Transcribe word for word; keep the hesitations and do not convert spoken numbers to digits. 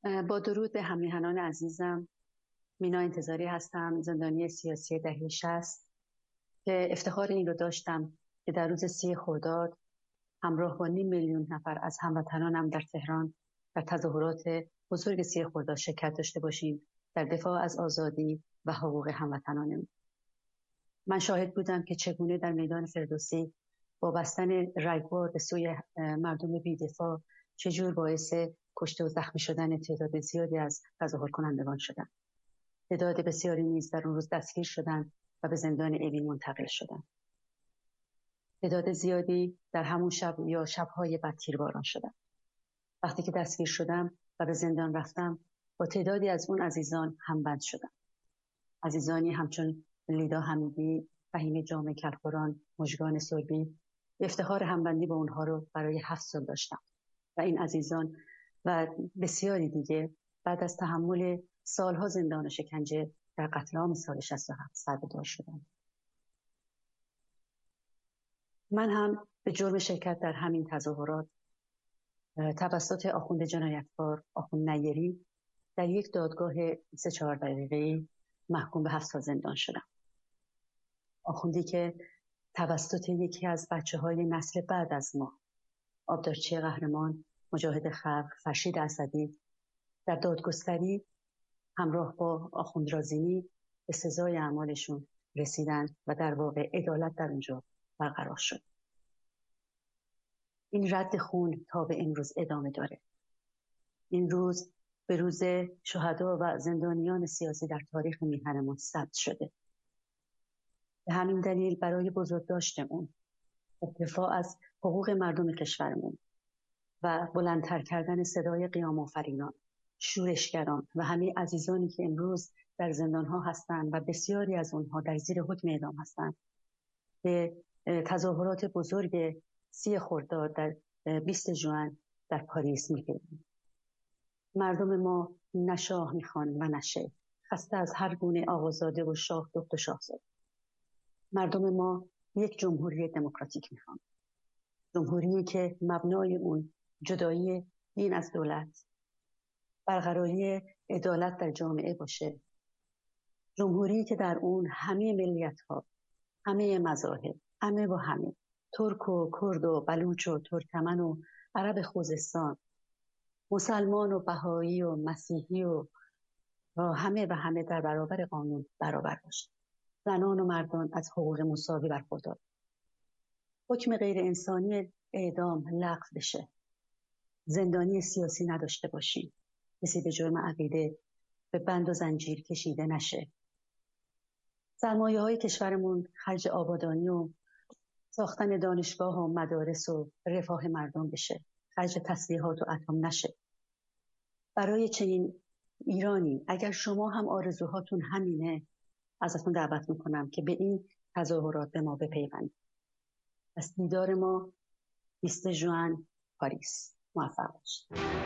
با درود به همیهنان عزیزم. مینا انتظاری هستم، زندانی سیاسی دهه شصت، که افتخار این رو داشتم که در روز سی خرداد همراه با نیم میلیون نفر از هموطنانم در تهران در تظاهرات بزرگ سی خرداد شرکت داشته باشیم در دفاع از آزادی و حقوق هموطنانم. من شاهد بودم که چگونه در میدان فردوسی با بستن رگبار به سوی مردم بی‌دفاع چجور باعث کشته و زخمی شدن تعداد زیادی از تظاهر کنندگان شدند. تعداد بسیاری نیز در اون روز دستگیر شدند و به زندان اوین منتقل شدند. تعداد زیادی در همون شب یا شب‌های بعد تیرباران شدند. وقتی که دستگیر شدم و به زندان رفتم، با تعدادی از اون عزیزان همبند شدم. عزیزانی همچون لیدا حمیدی، فهیم جامع کلخوران، مژگان سربی، افتخار همبندی با اونها رو برای هفت سال داشتم و این عزیزان و بسیاری دیگه بعد از تحمل سالها زندان و شکنجه در قتل عام سال شصت و هفت سربدار شدند. من هم به جرم شرکت در همین تظاهرات توسط آخوند جنایتکار آخوند نیری در یک دادگاه سه چهار دقیقه‌ای محکوم به هفت سال زندان شدم. آخوندی که توسط یکی از بچه های نسل بعد از ما، آبدارچی قهرمان، مجاهد خلق فرشید اسدی، در دادگستری همراه با آخوند رازینی به سزای اعمالشون رسیدن و در واقع عدالت در اونجا برقرار شد. این رد خون تا به امروز ادامه داره. این روز به روز شهدا و زندانیان سیاسی در تاریخ میهنمون ثبت شده. به همین دلیل برای بزرگداشتمون، دفاع از حقوق مردم کشورمون و بلندتر کردن صدای قیام آفرینان، شورشگران و همه عزیزانی که امروز در زندانها هستند و بسیاری از اونها در زیر حکم اعدام هستند، به تظاهرات بزرگ سی خرداد در بیست ژوئن در پاریس می‌پیوندیم. مردم ما نه شاه میخوان و نه شیخ، خسته از هر گونه آقازاده و شاه دخت و شاهزاده. مردم ما یک جمهوری دموکراتیک میخوان، جمهوری که مبنای اون جدایی دین از دولت، برقراری عدالت در جامعه باشه، جمهوری که در اون همه ملیت‌ها، همه مذاهب، همه و همه، ترک و کرد و بلوچ و ترکمن و عرب خوزستان، مسلمان و بهایی و مسیحی و همه و همه در برابر قانون برابر باشه. زنان و مردان از حقوق مساوی برخوردار. حکم غیر انسانی اعدام لغو بشه. زندانی سیاسی نداشته باشیم. کسی به جرم عقیده به بند و زنجیر کشیده نشه. سرمایه های کشورمون خرج آبادانی و ساختن دانشگاه و مدارس و رفاه مردم بشه. خرج تسلیحات و اتم نشه. برای چنین ایرانی اگر شما هم آرزوهاتون همینه، ازتون دعوت میکنم که به این تظاهرات به ما بپیوندید. پس دیدار ما بیست ژوئن پاریس. موفق باشید.